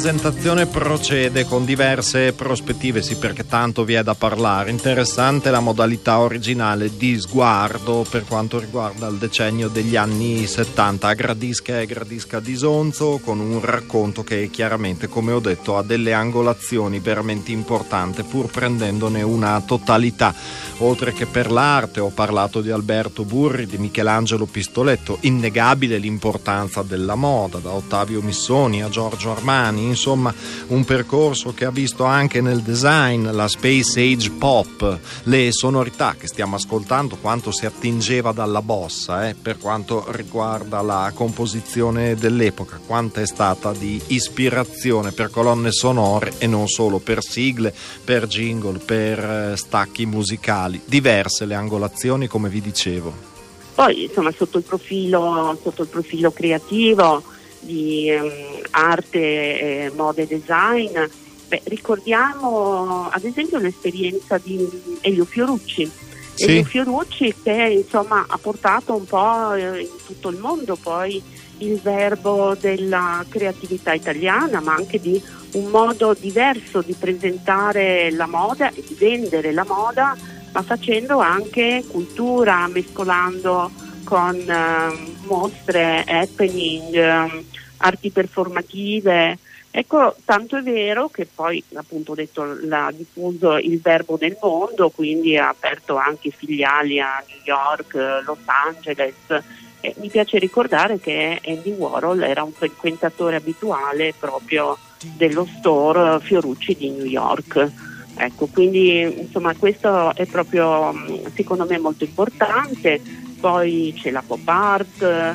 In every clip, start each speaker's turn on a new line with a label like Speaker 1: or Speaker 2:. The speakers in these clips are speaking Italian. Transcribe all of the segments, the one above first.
Speaker 1: La presentazione procede con diverse prospettive, sì, perché tanto vi è da parlare. Interessante la modalità originale di sguardo per quanto riguarda il decennio degli anni 70 a Gradisca di Sonzo, con un racconto che chiaramente, come ho detto, ha delle angolazioni veramente importanti, pur prendendone una totalità. Oltre che per l'arte, ho parlato di Alberto Burri, di Michelangelo Pistoletto, innegabile l'importanza della moda, da Ottavio Missoni a Giorgio Armani. Insomma, un percorso che ha visto anche nel design la Space Age Pop, le sonorità che stiamo ascoltando, quanto si attingeva dalla bossa, per quanto riguarda la composizione dell'epoca, quanta è stata di ispirazione per colonne sonore e non solo, per sigle, per jingle, per stacchi musicali, diverse le angolazioni, come vi dicevo.
Speaker 2: Poi insomma sotto il profilo creativo di arte, moda e design, ricordiamo ad esempio l'esperienza di Elio Fiorucci. Sì. Elio Fiorucci che insomma ha portato un po' in tutto il mondo poi il verbo della creatività italiana, ma anche di un modo diverso di presentare la moda e di vendere la moda, ma facendo anche cultura, mescolando con mostre, happening, arti performative. Ecco, tanto è vero che poi, appunto, ho detto, l'ha diffuso il verbo nel mondo, quindi ha aperto anche filiali a New York, Los Angeles. Mi piace ricordare che Andy Warhol era un frequentatore abituale proprio dello store Fiorucci di New York. Ecco, quindi insomma questo è proprio secondo me molto importante. Poi c'è la pop art,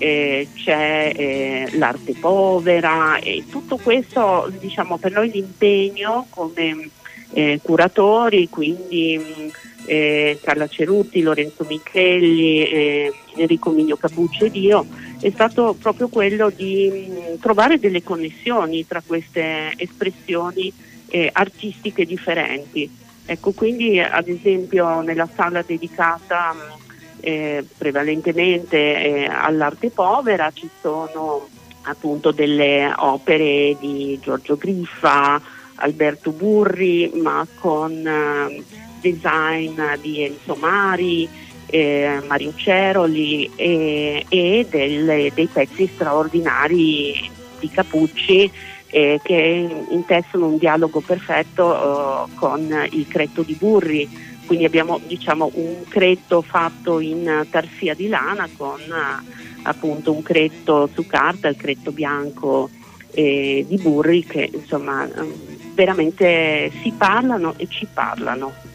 Speaker 2: c'è l'arte povera, e tutto questo, diciamo, per noi l'impegno come curatori, quindi Carla Cerutti, Lorenzo Michelli, Enrico Migno Capucci ed io, è stato proprio quello di trovare delle connessioni tra queste espressioni artistiche differenti. Ecco, quindi ad esempio nella sala dedicata prevalentemente all'arte povera ci sono appunto delle opere di Giorgio Griffa, Alberto Burri, ma con design di Enzo Mari, Mario Ceroli e dei pezzi straordinari di Capucci che intessono un dialogo perfetto con il Cretto di Burri. Quindi abbiamo, diciamo, un cretto fatto in tarsia di lana con appunto un cretto su carta, il cretto bianco di Burri, che insomma veramente si parlano e ci parlano.